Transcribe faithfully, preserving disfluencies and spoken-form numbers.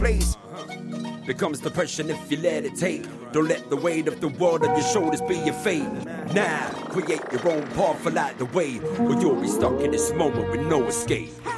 place becomes depression if you let it take. Don't let the weight of the world on your shoulders be your fate. Now, create your own path, light the way, or you'll be stuck in this moment with no escape.